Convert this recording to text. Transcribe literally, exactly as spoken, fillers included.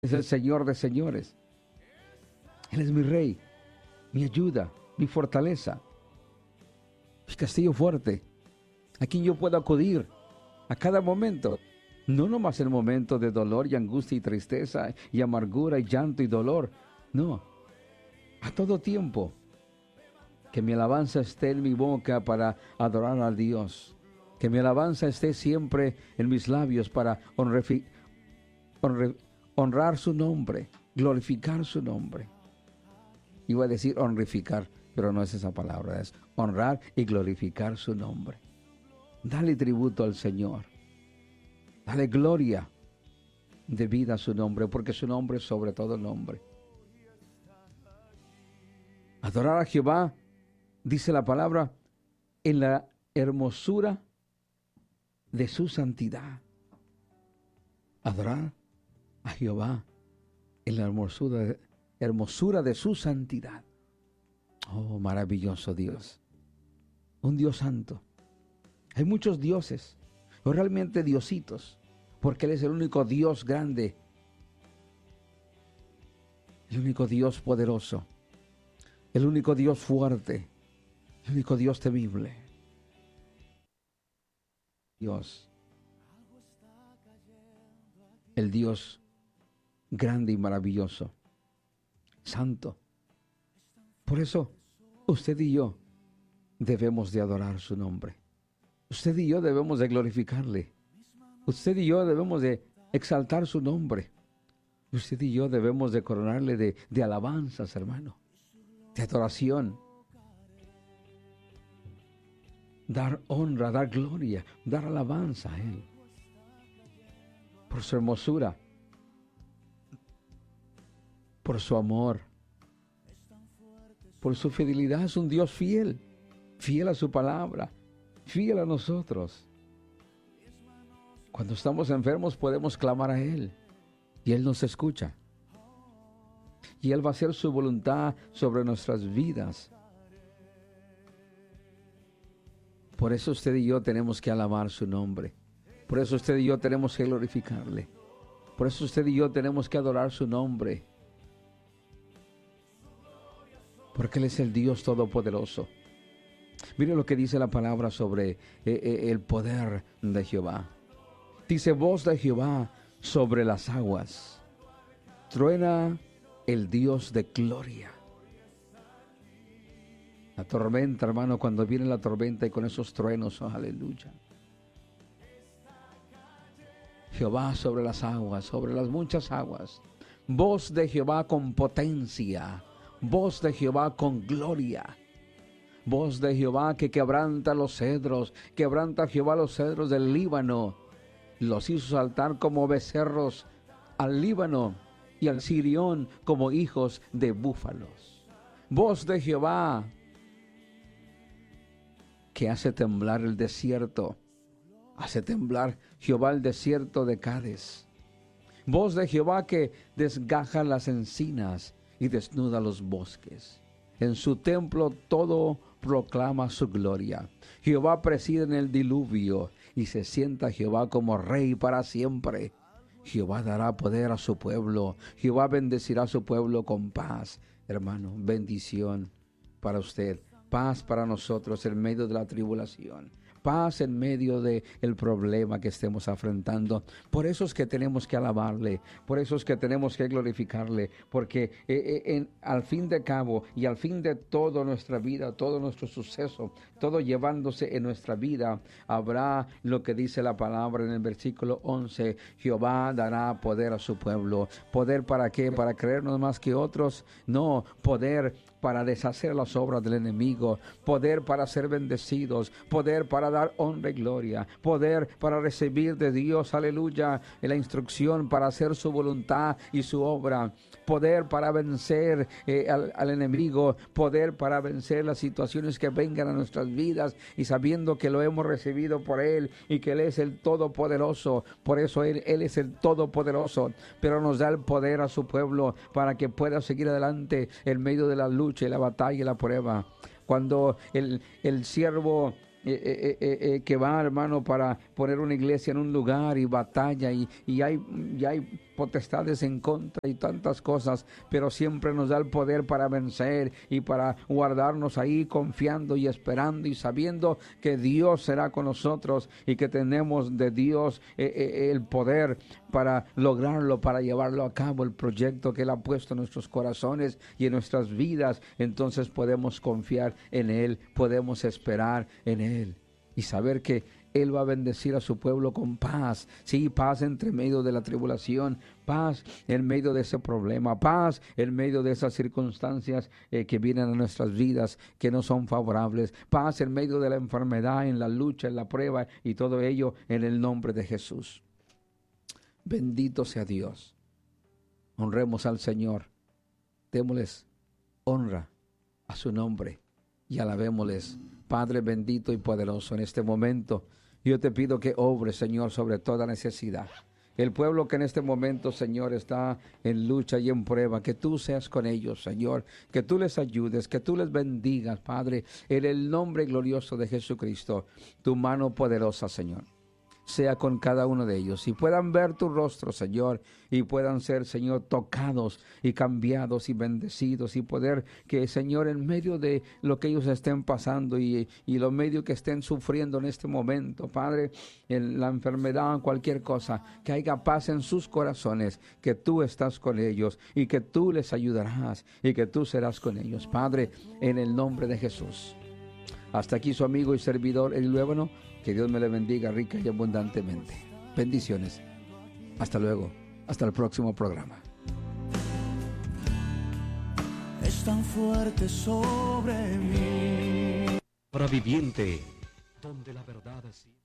es el Señor de señores. Él es mi Rey, mi ayuda, mi fortaleza, mi castillo fuerte, a quien yo puedo acudir a cada momento. No nomás en momentos de dolor y angustia y tristeza y amargura y llanto y dolor. No, a todo tiempo. Que mi alabanza esté en mi boca para adorar a Dios. Que mi alabanza esté siempre en mis labios para honrefi- honre- honrar su nombre, glorificar su nombre. Iba a decir honrificar, pero no es esa palabra, es honrar y glorificar su nombre. Dale tributo al Señor. Dale gloria de vida a su nombre, porque su nombre es sobre todo nombre. Adorar a Jehová, dice la palabra, en la hermosura de su santidad. Adorar a Jehová en la hermosura de, hermosura de su santidad. Oh, maravilloso Dios. Un Dios santo. Hay muchos dioses, pero realmente diositos, porque Él es el único Dios grande, el único Dios poderoso, el único Dios fuerte, el único Dios temible. Dios, el Dios grande y maravilloso, santo. Por eso, usted y yo debemos de adorar su nombre. Usted y yo debemos de glorificarle. Usted y yo debemos de exaltar su nombre. Usted y yo debemos de coronarle de, de alabanzas, hermano, de adoración. Dar honra, dar gloria, dar alabanza a Él. Por su hermosura, por su amor, por su fidelidad. Es un Dios fiel, fiel a su palabra, fiel a nosotros. Cuando estamos enfermos podemos clamar a Él y Él nos escucha. Y Él va a hacer su voluntad sobre nuestras vidas. Por eso usted y yo tenemos que alabar su nombre. Por eso usted y yo tenemos que glorificarle. Por eso usted y yo tenemos que adorar su nombre. Porque Él es el Dios Todopoderoso. Mire lo que dice la palabra sobre eh, eh, el poder de Jehová. Dice, voz de Jehová sobre las aguas. Truena el Dios de gloria. La tormenta, hermano, cuando viene la tormenta y con esos truenos, oh, aleluya. Jehová sobre las aguas, sobre las muchas aguas. Voz de Jehová con potencia. Voz de Jehová con gloria. Voz de Jehová que quebranta los cedros. Quebranta Jehová los cedros del Líbano. Los hizo saltar como becerros al Líbano y al Sirión como hijos de búfalos. Voz de Jehová que hace temblar el desierto. Hace temblar Jehová el desierto de Cades. Voz de Jehová que desgaja las encinas y desnuda los bosques. En su templo todo proclama su gloria. Jehová preside en el diluvio y se sienta Jehová como rey para siempre. Jehová dará poder a su pueblo. Jehová bendecirá a su pueblo con paz. Hermano, bendición para usted. Paz para nosotros en medio de la tribulación. Paz en medio del problema que estemos afrontando. Por eso es que tenemos que alabarle, por eso es que tenemos que glorificarle, porque eh, eh, en, al fin de cabo y al fin de toda nuestra vida, todo nuestro suceso, todo llevándose en nuestra vida, habrá lo que dice la palabra en el versículo once, Jehová dará poder a su pueblo. ¿Poder para qué? ¿Para creernos más que otros? No, poder para deshacer las obras del enemigo, poder para ser bendecidos, poder para dar honra y gloria, poder para recibir de Dios, aleluya, la instrucción para hacer su voluntad y su obra, poder para vencer eh, al, al enemigo, poder para vencer las situaciones que vengan a nuestras vidas y sabiendo que lo hemos recibido por Él y que Él es el Todopoderoso. Por eso Él, Él es el Todopoderoso, pero nos da el poder a su pueblo para que pueda seguir adelante en medio de la lucha y la batalla y la prueba. Cuando el, el siervo Eh, eh, eh, eh, que va, hermano, para poner una iglesia en un lugar y batalla y, y, hay, y hay potestades en contra y tantas cosas, pero siempre nos da el poder para vencer y para guardarnos ahí confiando y esperando y sabiendo que Dios será con nosotros y que tenemos de Dios eh, eh, el poder para lograrlo, para llevarlo a cabo, el proyecto que Él ha puesto en nuestros corazones y en nuestras vidas. Entonces podemos confiar en Él, podemos esperar en Él y saber que Él va a bendecir a su pueblo con paz. Sí, paz entre medio de la tribulación, paz en medio de ese problema, paz en medio de esas circunstancias eh, que vienen a nuestras vidas que no son favorables, paz en medio de la enfermedad, en la lucha, en la prueba y todo ello en el nombre de Jesús. Bendito sea Dios. Honremos al Señor. Démosles honra a su nombre y alabémosles. Padre bendito y poderoso, en este momento yo te pido que obres, Señor, sobre toda necesidad. El pueblo que en este momento, Señor, está en lucha y en prueba, que tú seas con ellos, Señor, que tú les ayudes, que tú les bendigas, Padre, en el nombre glorioso de Jesucristo. Tu mano poderosa, Señor, sea con cada uno de ellos y puedan ver tu rostro, Señor, y puedan ser, Señor, tocados y cambiados y bendecidos y poder que, Señor, en medio de lo que ellos estén pasando y, y lo medio que estén sufriendo en este momento, Padre, en la enfermedad, cualquier cosa, que haya paz en sus corazones, que tú estás con ellos y que tú les ayudarás y que tú serás con ellos, Padre, en el nombre de Jesús. Hasta aquí su amigo y servidor, Eli Luévano. Que Dios me le bendiga rica y abundantemente. Bendiciones. Hasta luego. Hasta el próximo programa. Es tan fuerte sobre mí. Para viviente, donde la verdad es...